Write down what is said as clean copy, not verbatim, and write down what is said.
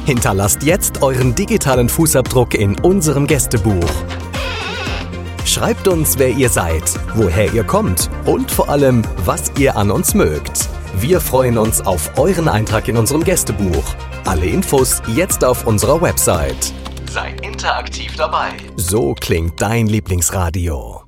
Hinterlasst jetzt euren digitalen Fußabdruck in unserem Gästebuch. Schreibt uns, wer ihr seid, woher ihr kommt und vor allem, was ihr an uns mögt. Wir freuen uns auf euren Eintrag in unserem Gästebuch. Alle Infos jetzt auf unserer Website. Seid interaktiv dabei. So klingt dein Lieblingsradio.